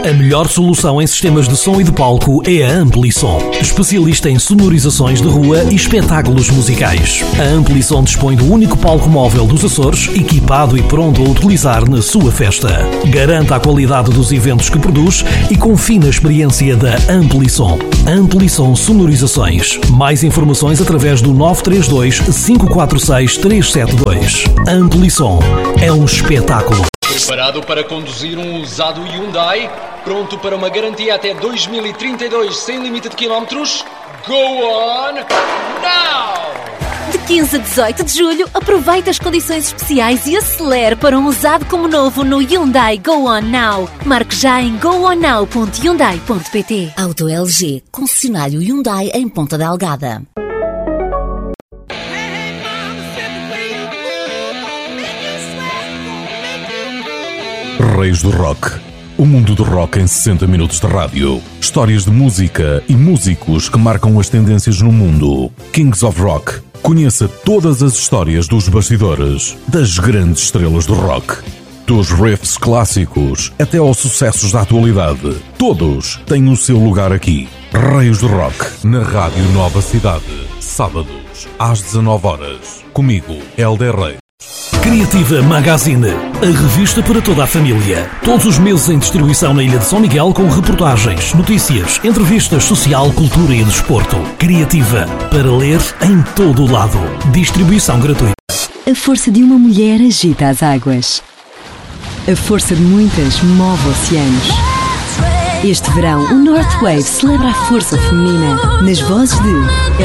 A melhor solução em sistemas de som e de palco é a Amplisom, especialista em sonorizações de rua e espetáculos musicais. A Amplisom dispõe do único palco móvel dos Açores, equipado e pronto a utilizar na sua festa. Garanta a qualidade dos eventos que produz e confie na experiência da Amplisom. Amplisom Sonorizações. Mais informações através do 932 546 372. Amplisom é um espetáculo. Preparado para conduzir um usado Hyundai? Pronto para uma garantia até 2032 sem limite de quilómetros? Go on now! De 15 a 18 de julho, aproveite as condições especiais e acelere para um usado como novo no Hyundai Go On Now. Marque já em gooonnow.hyundai.pt. Auto LG, concessionário Hyundai em Ponta Delgada. Reis do Rock. O mundo do rock em 60 minutos de rádio. Histórias de música e músicos que marcam as tendências no mundo. Kings of Rock. Conheça todas as histórias dos bastidores, das grandes estrelas do rock. Dos riffs clássicos até aos sucessos da atualidade. Todos têm o seu lugar aqui. Reis do Rock, na Rádio Nova Cidade. Sábados, às 19 horas. Comigo, Helder Reis. Criativa Magazine, a revista para toda a família. Todos os meses em distribuição na Ilha de São Miguel com reportagens, notícias, entrevistas, social, cultura e desporto. Criativa, para ler em todo o lado. Distribuição gratuita. A força de uma mulher agita as águas. A força de muitas move oceanos. Este verão, o North Wave celebra a força feminina nas vozes de